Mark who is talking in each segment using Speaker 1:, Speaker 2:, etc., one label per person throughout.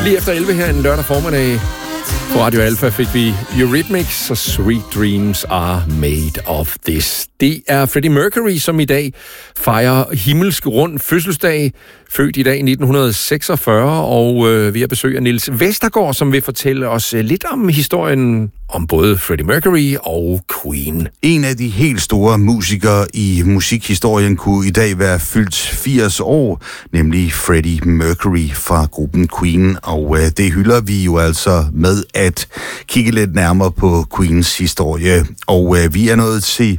Speaker 1: Lige efter 11 her en lørdag formiddag på Radio Alpha fik vi Eurythmics og Sweet Dreams Are Made of This. Det er Freddie Mercury, som i dag fejrer himmelsk rund fødselsdag. Født i dag i 1946, og vi har besøg af Niels Vestergaard, som vil fortælle os lidt om historien om både Freddie Mercury og Queen.
Speaker 2: En af de helt store musikere i musikhistorien kunne i dag være fyldt 80 år, nemlig Freddie Mercury fra gruppen Queen, og det hylder vi jo altså med at kigge lidt nærmere på Queens historie. Og vi er nået til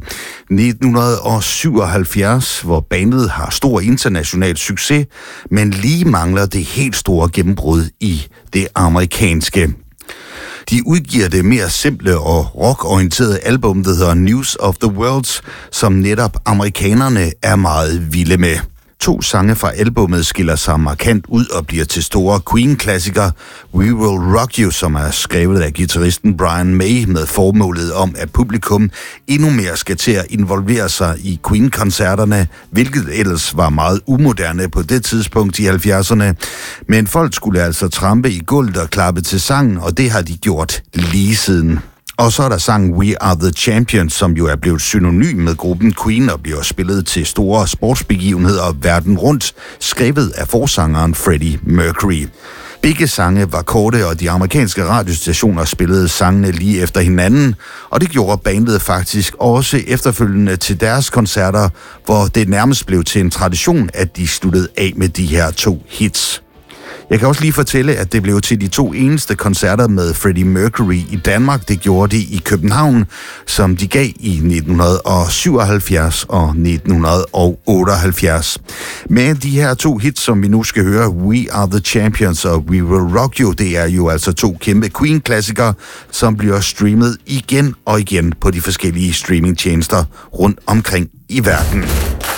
Speaker 2: 1977, hvor bandet har stor international succes, men lige mangler det helt store gennembrud i det amerikanske. De udgiver det mere simple og rockorienterede album, der hedder News of the World, som netop amerikanerne er meget vilde med. 2 sange fra albummet skiller sig markant ud og bliver til store Queen-klassikere. We Will Rock You, som er skrevet af guitaristen Brian May med formålet om, at publikum endnu mere skal til at involvere sig i Queen-koncerterne, hvilket ellers var meget umoderne på det tidspunkt i 70'erne. Men folk skulle altså trampe i gulvet og klappe til sangen, og det har de gjort lige siden. Og så er der sangen We Are The Champions, som jo er blevet synonym med gruppen Queen og bliver spillet til store sportsbegivenheder verden rundt, skrevet af forsangeren Freddie Mercury. Begge sange var korte, og de amerikanske radiostationer spillede sangene lige efter hinanden, og det gjorde bandet faktisk også efterfølgende til deres koncerter, hvor det nærmest blev til en tradition, at de sluttede af med de her 2 hits. Jeg kan også lige fortælle, at det blev til de 2 eneste koncerter med Freddie Mercury i Danmark. Det gjorde de i København, som de gav i 1977 og 1978. Men de her 2 hits, som vi nu skal høre, We Are The Champions og We Will Rock You, det er jo altså 2 kæmpe Queen-klassikere, som bliver streamet igen og igen på de forskellige streamingtjenester rundt omkring i verden.